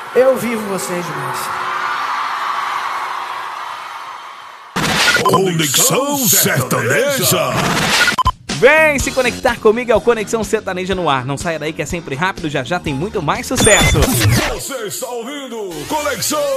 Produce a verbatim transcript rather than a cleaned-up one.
Eu vivo vocês demais. Conexão Sertaneja. Vem se conectar comigo, é o Conexão Sertaneja no ar. Não saia daí que é sempre rápido, já já tem muito mais sucesso. Você está ouvindo Conexão